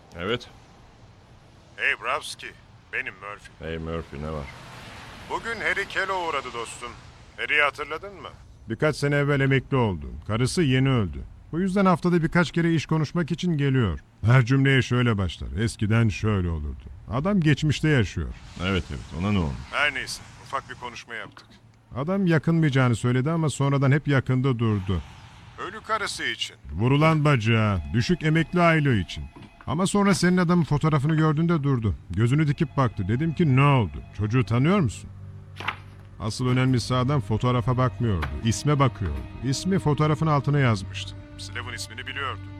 Evet. Hey Bravski, benim Murphy. Hey Murphy, ne var? Bugün Harry Kello uğradı dostum. Harry'i hatırladın mı? Birkaç sene evvel emekli oldu. Karısı yeni öldü. Bu yüzden haftada birkaç kere iş konuşmak için geliyor. Her cümleye şöyle başlar. Eskiden şöyle olurdu. Adam geçmişte yaşıyor. Evet, ona ne oldu? Her neyse, ufak bir konuşma yaptık. Adam yakınmayacağını söyledi ama sonradan hep yakında durdu. Ölü karısı için. Vurulan bacağı, düşük emekli aylığı için. Ama sonra senin adamın fotoğrafını gördüğünde durdu. Gözünü dikip baktı. Dedim ki ne oldu? Çocuğu tanıyor musun? Asıl önemlisi adam fotoğrafa bakmıyordu. İsme bakıyordu. İsmi fotoğrafın altına yazmıştı. Slev'in ismini biliyordu.